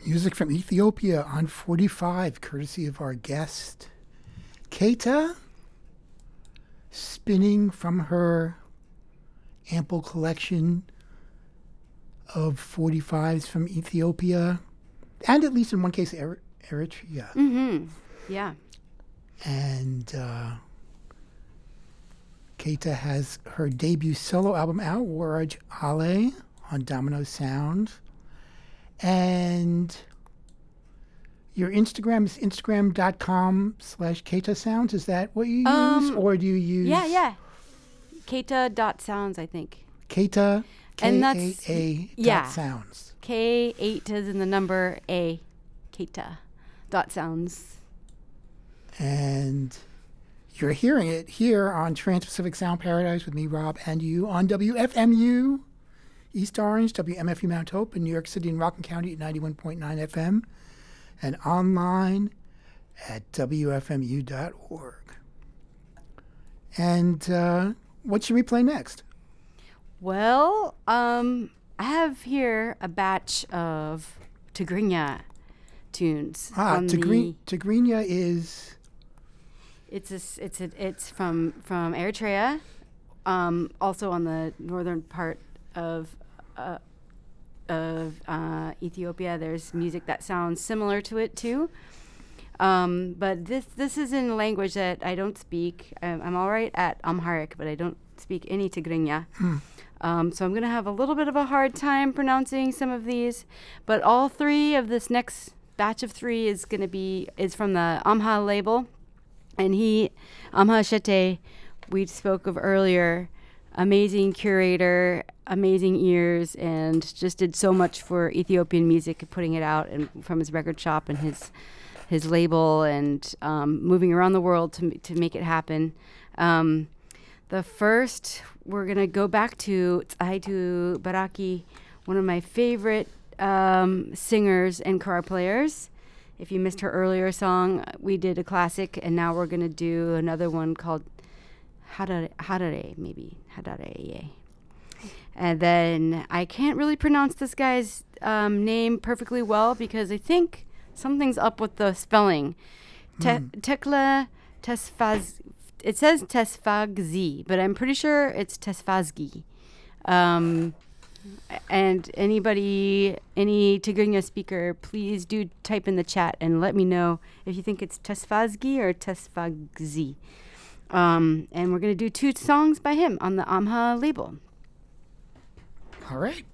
Music from Ethiopia on 45, courtesy of our guest, Keita, spinning from her ample collection of 45s from Ethiopia, and at least in one case, Eritrea. Mm-hmm. Yeah. And Keita has her debut solo album out, Waraj Ale, on Domino Sound. And your Instagram is instagram.com/Keita Sounds. Is that what you use? Or do you use... Yeah. Keita.sounds, I think. Keita, K-A-A yeah. dot sounds. K8 is in the number A. Keita.sounds. And you're hearing it here on Trans-Pacific Sound Paradise with me, Rob, and you on WFMU, East Orange, WMFU Mount Hope in New York City and Rockland County at 91.9 FM, and online at WFMU.org. And what should we play next? Well, I have here a batch of Tigrinya tunes. Tigrinya is... It's from Eritrea, also on the northern part of Ethiopia. There's music that sounds similar to it too, but this is in a language that I don't speak. I'm all right at Amharic, but I don't speak any Tigrinya. So I'm gonna have a little bit of a hard time pronouncing some of these, but all three of this next batch of three is from the Amha label. And Amha Shete, we spoke of earlier, amazing curator, amazing ears, and just did so much for Ethiopian music, putting it out and from his record shop and his label, and moving around the world to make it happen. The first, we're going to go back to Tsahaitu Baraki, one of my favorite singers and kora players. If you missed her earlier song, we did a classic, and now we're going to do another one called Hadare, maybe. Hadare, yeah. And then I can't really pronounce this guy's name perfectly well because I think something's up with the spelling. Tekla Tesfaz. It says Tesfagzi, but I'm pretty sure it's Tesfazgi. And any Tigrinya speaker, please do type in the chat and let me know if you think it's Tesfazgi or Tesfagzi. And we're going to do two songs by him on the Amha label. All right.